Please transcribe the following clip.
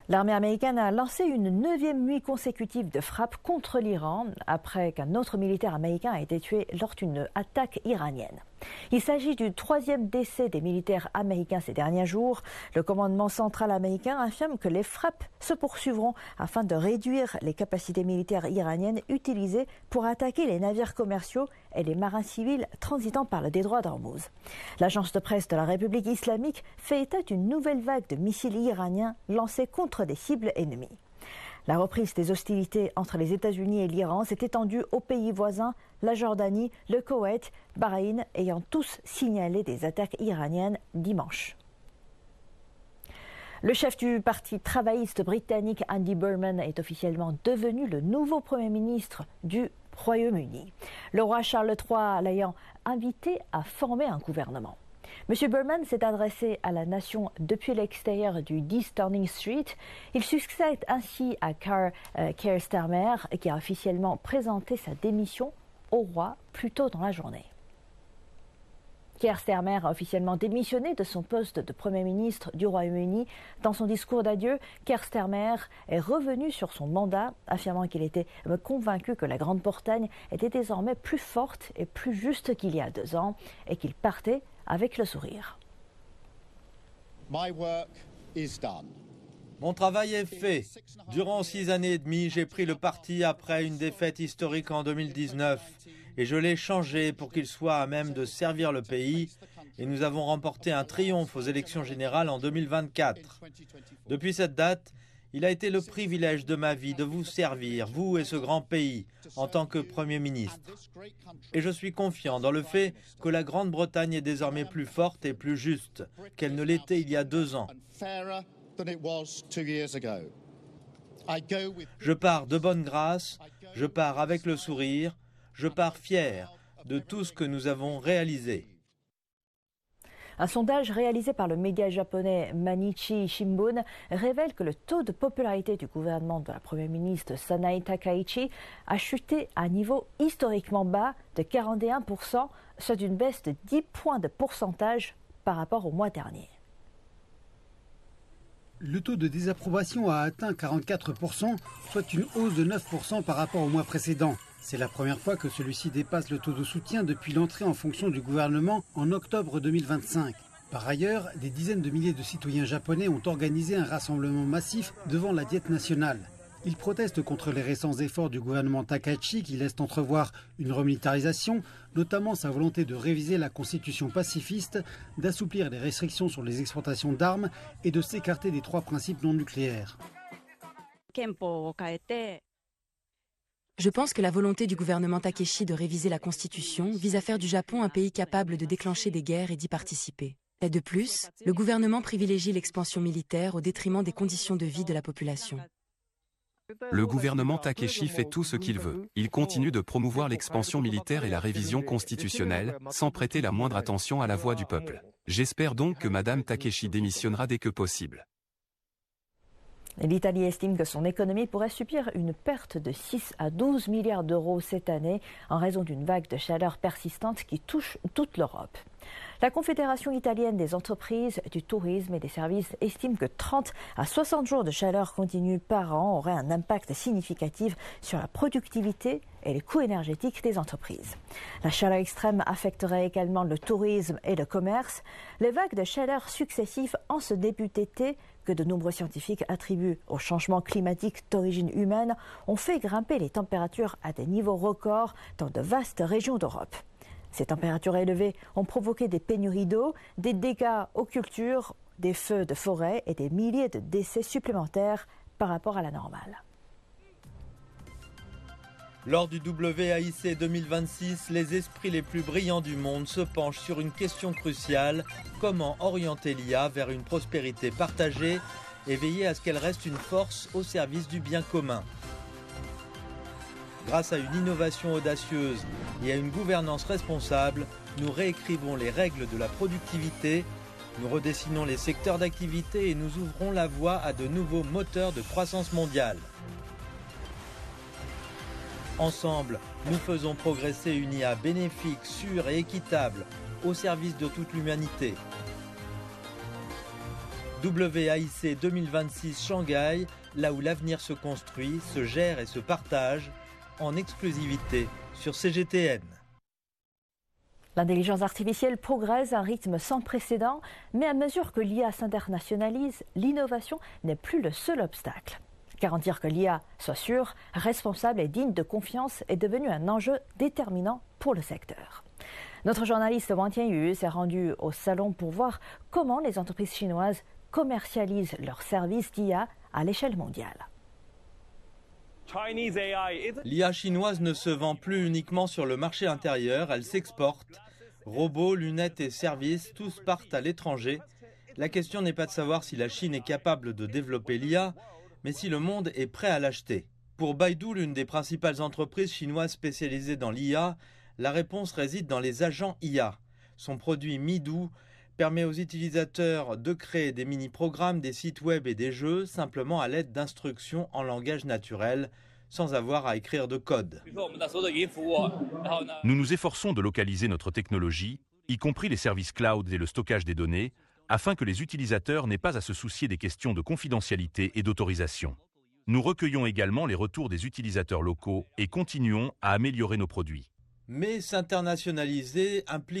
L'armée américaine a lancé une 9e nuit consécutive de frappe contre l'Iran après qu'un autre militaire américain a été tué lors d'une attaque iranienne. Il s'agit du 3e décès des militaires américains ces derniers jours. Le commandement central américain affirme que les frappes se poursuivront afin de réduire les capacités militaires iraniennes utilisées pour attaquer les navires commerciaux et les marins civils transitant par le détroit d'Ormuz. L'agence de presse de la République islamique fait état d'une nouvelle vague de missiles iraniens lancés contre des cibles ennemies. La reprise des hostilités entre les États-Unis et l'Iran s'est étendue aux pays voisins, la Jordanie, le Koweït, Bahreïn ayant tous signalé des attaques iraniennes dimanche. Le chef du parti travailliste britannique Andy Burnham est officiellement devenu le nouveau Premier ministre du Royaume-Uni. Le roi Charles III l'ayant invité à former un gouvernement. M. Burnham s'est adressé à la nation depuis l'extérieur du 10 Downing Street. Il succède ainsi à Keir Starmer, qui a officiellement présenté sa démission au roi plus tôt dans la journée. Keir Starmer a officiellement démissionné de son poste de Premier ministre du Royaume-Uni. Dans son discours d'adieu, Keir Starmer est revenu sur son mandat, affirmant qu'il était convaincu que la Grande-Bretagne était désormais plus forte et plus juste qu'il y a 2 ans et qu'il partait avec le sourire. Mon travail est fait. Durant 6 années et demie, j'ai pris le parti après une défaite historique en 2019 et je l'ai changé pour qu'il soit à même de servir le pays et nous avons remporté un triomphe aux élections générales en 2024. Depuis cette date, il a été le privilège de ma vie de vous servir, vous et ce grand pays, en tant que Premier ministre. Et je suis confiant dans le fait que la Grande-Bretagne est désormais plus forte et plus juste qu'elle ne l'était il y a 2 ans. Je pars de bonne grâce, je pars avec le sourire, je pars fier de tout ce que nous avons réalisé. Un sondage réalisé par le média japonais Mainichi Shimbun révèle que le taux de popularité du gouvernement de la Première ministre Sanae Takaichi a chuté à un niveau historiquement bas de 41%, soit une baisse de 10 points de pourcentage par rapport au mois dernier. Le taux de désapprobation a atteint 44%, soit une hausse de 9% par rapport au mois précédent. C'est la première fois que celui-ci dépasse le taux de soutien depuis l'entrée en fonction du gouvernement en octobre 2025. Par ailleurs, des dizaines de milliers de citoyens japonais ont organisé un rassemblement massif devant la Diète nationale. Ils protestent contre les récents efforts du gouvernement Takaichi qui laissent entrevoir une remilitarisation, notamment sa volonté de réviser la constitution pacifiste, d'assouplir les restrictions sur les exportations d'armes et de s'écarter des 3 principes non nucléaires. Je pense que la volonté du gouvernement Takeshi de réviser la Constitution vise à faire du Japon un pays capable de déclencher des guerres et d'y participer. Et de plus, le gouvernement privilégie l'expansion militaire au détriment des conditions de vie de la population. Le gouvernement Takeshi fait tout ce qu'il veut. Il continue de promouvoir l'expansion militaire et la révision constitutionnelle, sans prêter la moindre attention à la voix du peuple. J'espère donc que Mme Takeshi démissionnera dès que possible. L'Italie estime que son économie pourrait subir une perte de 6 à 12 milliards d'euros cette année en raison d'une vague de chaleur persistante qui touche toute l'Europe. La Confédération italienne des entreprises, du tourisme et des services estime que 30 à 60 jours de chaleur continue par an auraient un impact significatif sur la productivité et les coûts énergétiques des entreprises. La chaleur extrême affecterait également le tourisme et le commerce. Les vagues de chaleur successives en ce début d'été, que de nombreux scientifiques attribuent au changement climatique d'origine humaine, ont fait grimper les températures à des niveaux records dans de vastes régions d'Europe. Ces températures élevées ont provoqué des pénuries d'eau, des dégâts aux cultures, des feux de forêt et des milliers de décès supplémentaires par rapport à la normale. Lors du WAIC 2026, les esprits les plus brillants du monde se penchent sur une question cruciale: comment orienter l'IA vers une prospérité partagée et veiller à ce qu'elle reste une force au service du bien commun. Grâce à une innovation audacieuse et à une gouvernance responsable, nous réécrivons les règles de la productivité, nous redessinons les secteurs d'activité et nous ouvrons la voie à de nouveaux moteurs de croissance mondiale. Ensemble, nous faisons progresser une IA bénéfique, sûre et équitable au service de toute l'humanité. WAIC 2026 Shanghai, là où l'avenir se construit, se gère et se partage, en exclusivité sur CGTN. L'intelligence artificielle progresse à un rythme sans précédent, mais à mesure que l'IA s'internationalise, l'innovation n'est plus le seul obstacle. Garantir que l'IA soit sûre, responsable et digne de confiance est devenu un enjeu déterminant pour le secteur. Notre journaliste Wang Tianyu s'est rendu au salon pour voir comment les entreprises chinoises commercialisent leurs services d'IA à l'échelle mondiale. L'IA chinoise ne se vend plus uniquement sur le marché intérieur, elle s'exporte. Robots, lunettes et services, tous partent à l'étranger. La question n'est pas de savoir si la Chine est capable de développer l'IA, mais si le monde est prêt à l'acheter. Pour Baidu, l'une des principales entreprises chinoises spécialisées dans l'IA, la réponse réside dans les agents IA. Son produit Midu permet aux utilisateurs de créer des mini-programmes, des sites web et des jeux simplement à l'aide d'instructions en langage naturel, sans avoir à écrire de code. Nous nous efforçons de localiser notre technologie, y compris les services cloud et le stockage des données, afin que les utilisateurs n'aient pas à se soucier des questions de confidentialité et d'autorisation. Nous recueillons également les retours des utilisateurs locaux et continuons à améliorer nos produits. Mais s'internationaliser implique